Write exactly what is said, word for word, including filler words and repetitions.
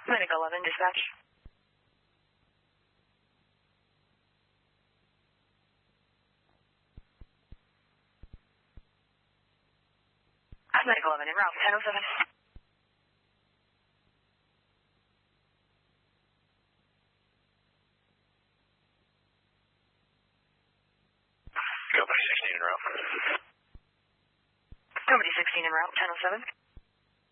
Medic eleven, dispatch. Medic eleven, en route, ten oh seven. Company sixteen en route. Company sixteen en route, ten oh seven.